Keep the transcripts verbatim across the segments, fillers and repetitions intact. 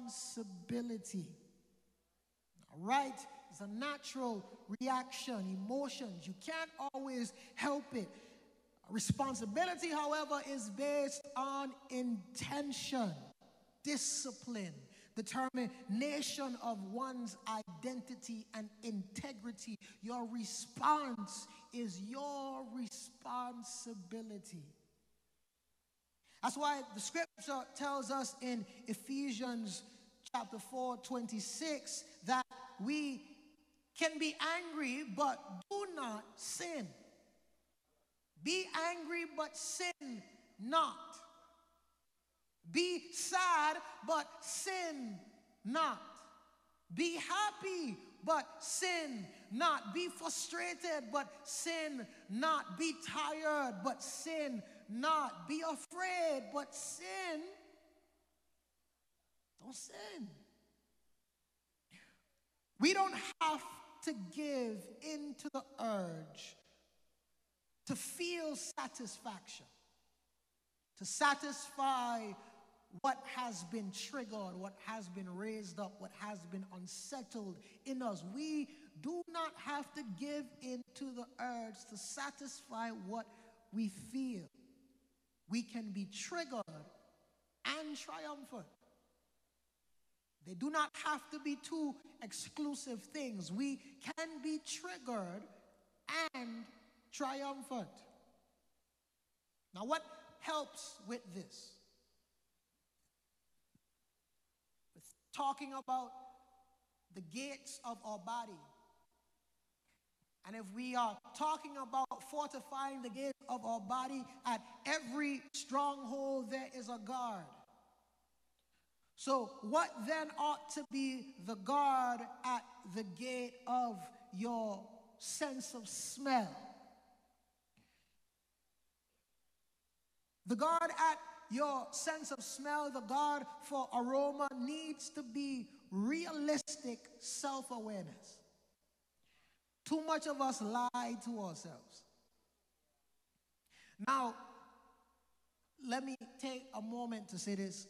responsibility. Right? It's a natural reaction, emotions. You can't always help it. Responsibility, however, is based on intention, discipline, determination of one's identity and integrity. Your response is your responsibility. That's why the scripture tells us in Ephesians chapter four, twenty-six, that we can be angry, but do not sin. Be angry, but sin not. Be sad, but sin not. Be happy, but sin not. Be frustrated, but sin not. Be tired, but sin not. Be afraid, but sin. Don't sin. We don't have to give in to the urge to feel satisfaction, to satisfy what has been triggered, what has been raised up, what has been unsettled in us. We do not have to give in to the urge to satisfy what we feel. We can be triggered and triumphant. They do not have to be two exclusive things. We can be triggered and triumphant. Now, what helps with this? With talking about the gates of our body. And if we are talking about fortifying the gates of our body, at every stronghold there is a guard. So what then ought to be the guard at the gate of your sense of smell? The guard at your sense of smell, the guard for aroma, needs to be realistic self-awareness. Too much of us lie to ourselves. Now, let me take a moment to say this.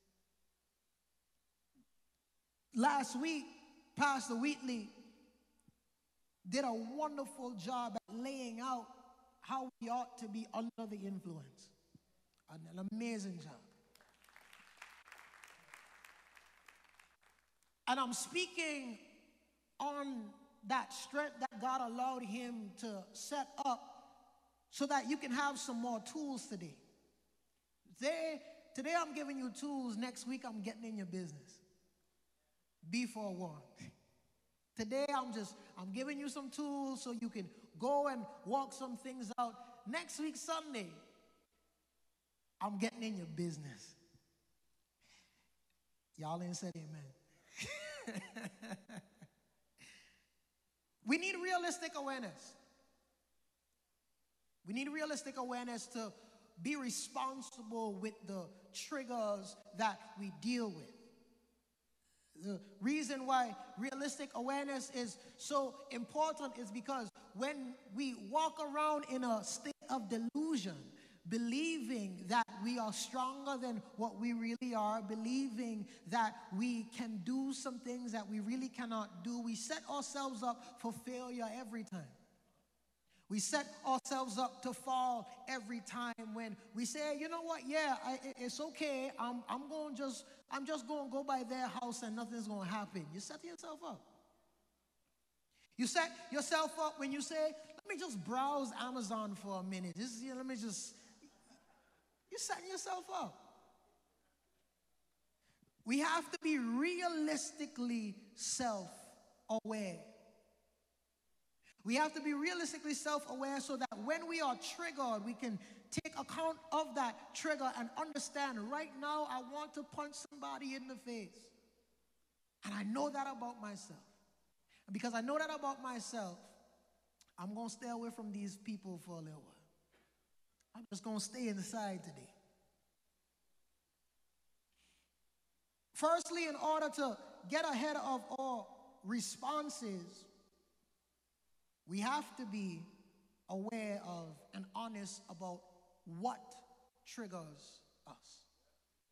Last week, Pastor Wheatley did a wonderful job at laying out how we ought to be under the influence. An amazing job. And I'm speaking on that strength that God allowed him to set up so that you can have some more tools today. Today, today I'm giving you tools. Next week I'm getting in your business. Be forewarned. Today I'm just, I'm giving you some tools so you can go and walk some things out. Next week, Sunday, I'm getting in your business. Y'all ain't said amen. We need realistic awareness. We need realistic awareness to be responsible with the triggers that we deal with. The reason why realistic awareness is so important is because when we walk around in a state of delusion, believing that we are stronger than what we really are, believing that we can do some things that we really cannot do, we set ourselves up for failure every time. We set ourselves up to fall every time when we say, you know what, yeah, I, it's okay. I'm, I'm going just, I'm just going to go by their house and nothing's going to happen. You set yourself up. You set yourself up when you say, let me just browse Amazon for a minute. Just, you know, let me just, you're setting yourself up. We have to be realistically self-aware. We have to be realistically self-aware so that when we are triggered, we can take account of that trigger and understand, right now I want to punch somebody in the face. And I know that about myself. And because I know that about myself, I'm going to stay away from these people for a little while. I'm just going to stay inside today. Firstly, in order to get ahead of our responses, we have to be aware of and honest about what triggers us.